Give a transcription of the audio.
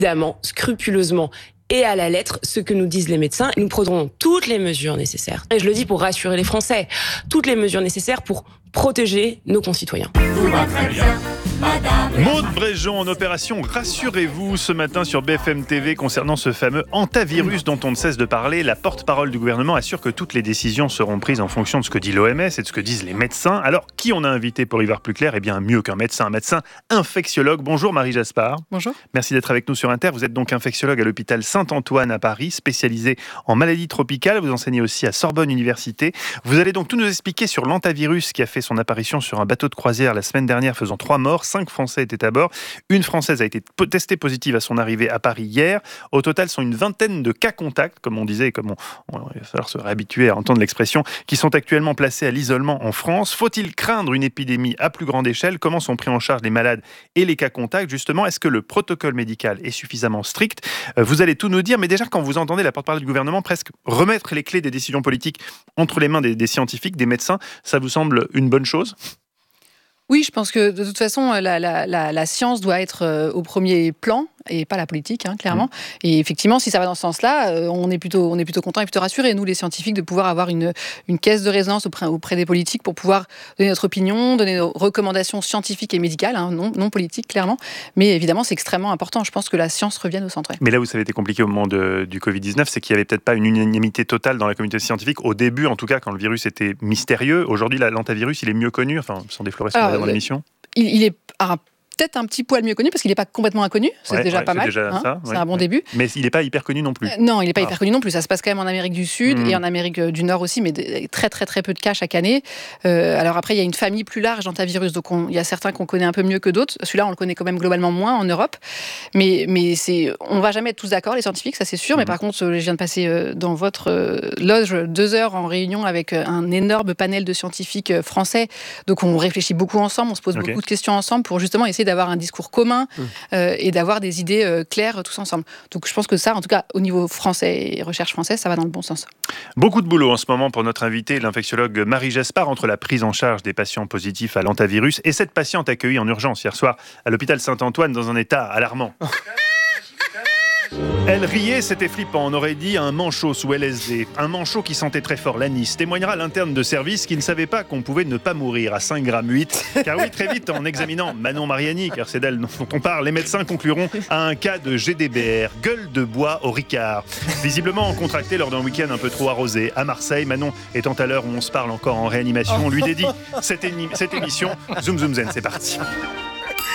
évidemment scrupuleusement et à la lettre ce que nous disent les médecins. Nous prendrons toutes les mesures nécessaires. Et je le dis pour rassurer les Français, toutes les mesures nécessaires pour protéger nos concitoyens. Tout va très bien, madame. Maude Bréjon en opération Rassurez-vous ce matin sur BFM TV concernant ce fameux hantavirus dont on ne cesse de parler. La porte-parole du gouvernement assure que toutes les décisions seront prises en fonction de ce que dit l'OMS et de ce que disent les médecins. Alors, qui on a invité pour y voir plus clair ? Eh bien, mieux qu'un médecin, un médecin infectiologue. Bonjour Marie Jaspard. Bonjour. Merci d'être avec nous sur Inter. Vous êtes donc infectiologue à l'hôpital Saint-Antoine à Paris, spécialisé en maladies tropicales. Vous enseignez aussi à Sorbonne Université. Vous allez donc tout nous expliquer sur l'hantavirus qui a fait son apparition sur un bateau de croisière la semaine dernière, faisant 3 morts. 5 Français étaient à bord. Une Française a été testée positive à son arrivée à Paris hier. Au total, ce sont une vingtaine de cas contacts, comme on disait, et comme il va falloir se réhabituer à entendre l'expression, qui sont actuellement placés à l'isolement en France. Faut-il craindre une épidémie à plus grande échelle ? Comment sont pris en charge les malades et les cas contacts ? Justement, est-ce que le protocole médical est suffisamment strict ? Vous allez tout nous dire, mais déjà, quand vous entendez la porte-parole du gouvernement presque remettre les clés des décisions politiques entre les mains des scientifiques, des médecins, ça vous semble une bonne chose ? Oui, je pense que de toute façon, la science doit être au premier plan et pas la politique, clairement. Et effectivement, si ça va dans ce sens-là, on est plutôt content et plutôt rassurés, nous les scientifiques, de pouvoir avoir une caisse de résonance auprès des politiques pour pouvoir donner notre opinion, donner nos recommandations scientifiques et médicales, non politiques, clairement. Mais évidemment, c'est extrêmement important. Je pense que la science revienne au centre. Mais là où ça avait été compliqué au moment du Covid-19, c'est qu'il n'y avait peut-être pas une unanimité totale dans la communauté scientifique, au début en tout cas, quand le virus était mystérieux. Aujourd'hui, l'hantavirus, il est mieux connu, sans déflorer ce qu'on a dans l'émission. Il est peut-être un petit poil mieux connu parce qu'il n'est pas complètement inconnu, c'est déjà pas mal. C'est un bon début. Mais il n'est pas hyper connu non plus. Non, il n'est pas hyper connu non plus. Ça se passe quand même en Amérique du Sud et en Amérique du Nord aussi, mais très très très peu de cas chaque année. Alors après, il y a une famille plus large d'hantavirus, donc il y a certains qu'on connaît un peu mieux que d'autres. Celui-là, on le connaît quand même globalement moins en Europe. Mais on ne va jamais être tous d'accord, les scientifiques, ça c'est sûr. Mais par contre, je viens de passer dans votre loge 2 heures en réunion avec un énorme panel de scientifiques français. Donc on réfléchit beaucoup ensemble, on se pose beaucoup de questions ensemble pour justement essayer d'avoir un discours commun et d'avoir des idées claires tous ensemble. Donc je pense que ça, en tout cas au niveau français et recherche française, ça va dans le bon sens. Beaucoup de boulot en ce moment pour notre invitée, l'infectiologue Marie Jaspard, entre la prise en charge des patients positifs à l'hantavirus et cette patiente accueillie en urgence hier soir à l'hôpital Saint-Antoine dans un état alarmant. Elle riait, c'était flippant, on aurait dit un manchot sous LSD. Un manchot qui sentait très fort l'anis. Témoignera l'interne de service qui ne savait pas qu'on pouvait ne pas mourir à 5,8 grammes. Car oui, très vite, en examinant Manon Mariani, car c'est d'elle dont on parle, les médecins concluront à un cas de GDBR, gueule de bois au Ricard. Visiblement contracté lors d'un week-end un peu trop arrosé. À Marseille, Manon étant à l'heure où on se parle encore en réanimation, on lui dédie cette émission. Zoom Zoom Zen, c'est parti.